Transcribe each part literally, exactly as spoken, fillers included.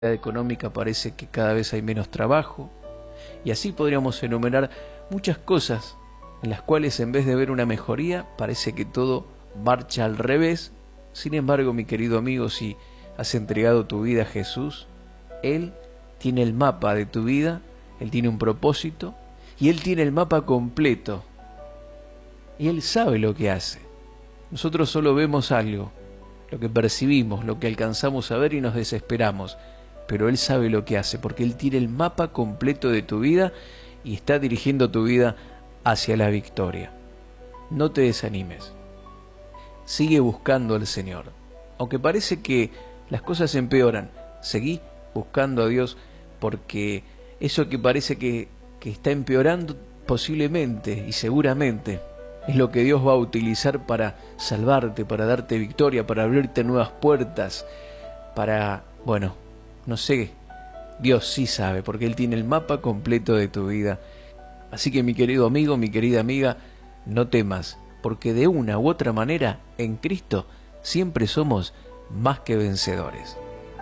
económica parece que cada vez hay menos trabajo, y así podríamos enumerar muchas cosas en las cuales en vez de ver una mejoría parece que todo marcha al revés. Sin embargo, mi querido amigo, si has entregado tu vida a Jesús, Él tiene el mapa de tu vida, Él tiene un propósito y Él tiene el mapa completo y Él sabe lo que hace. Nosotros solo vemos algo, lo que percibimos, lo que alcanzamos a ver y nos desesperamos, pero Él sabe lo que hace, porque Él tiene el mapa completo de tu vida y está dirigiendo tu vida hacia la victoria. No te desanimes, sigue buscando al Señor. Aunque parece que las cosas empeoran, seguí buscando a Dios, porque eso que parece que, que está empeorando posiblemente y seguramente es lo que Dios va a utilizar para salvarte, para darte victoria, para abrirte nuevas puertas, para, bueno, no sé, Dios sí sabe, porque Él tiene el mapa completo de tu vida. Así que mi querido amigo, mi querida amiga, no temas, porque de una u otra manera, en Cristo, siempre somos más que vencedores.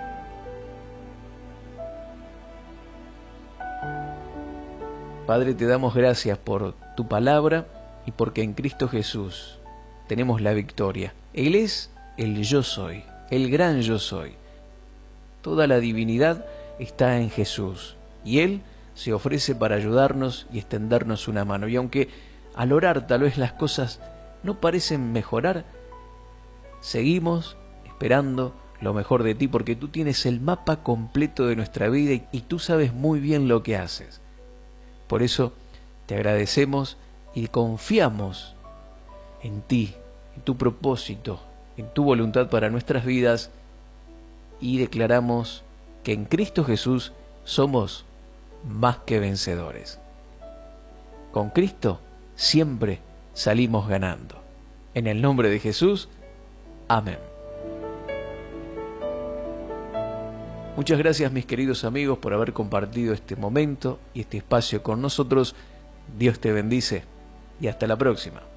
Padre, te damos gracias por tu palabra y porque en Cristo Jesús tenemos la victoria. Él es el yo soy, el gran yo soy. Toda la divinidad está en Jesús y Él se ofrece para ayudarnos y extendernos una mano. Y aunque al orar tal vez las cosas no parecen mejorar, seguimos esperando lo mejor de ti, porque tú tienes el mapa completo de nuestra vida y, y tú sabes muy bien lo que haces. Por eso te agradecemos y confiamos en ti, en tu propósito, en tu voluntad para nuestras vidas, y declaramos que en Cristo Jesús somos más que vencedores. Con Cristo siempre salimos ganando. En el nombre de Jesús, amén. Muchas gracias, mis queridos amigos, por haber compartido este momento y este espacio con nosotros. Dios te bendice y hasta la próxima.